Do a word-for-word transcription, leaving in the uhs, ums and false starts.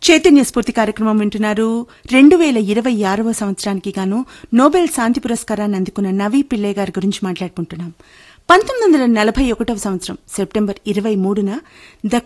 చైతన్య స్ఫూర్తి కార్యక్రమం వింటున్నారు. రెండు వేల ఇరవై ఆరవ సంవత్సరానికి గాను నోబెల్ శాంతి పురస్కారాన్ని అందుకున్న నవీ పిల్లై గారి గురించి మాట్లాడుకుంటున్నాం. పంతొమ్మిది వందల నలభై ఒకటవ సంవత్సరం సెప్టెంబర్ ఇరవై మూడున